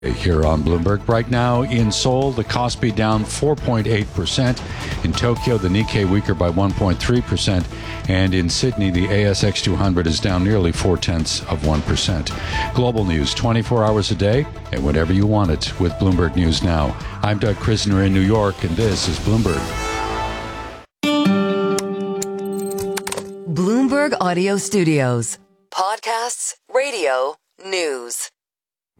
Here on Bloomberg. Right now in Seoul, the Kospi down 4.8%. In Tokyo, the Nikkei weaker by 1.3%. And in Sydney, the ASX 200 is down nearly 0.4%. Global news 24 hours a day and whenever you want it with Bloomberg News Now. I'm Doug Krisner in New York, and this is Bloomberg. Bloomberg Audio Studios. Podcasts, radio, news.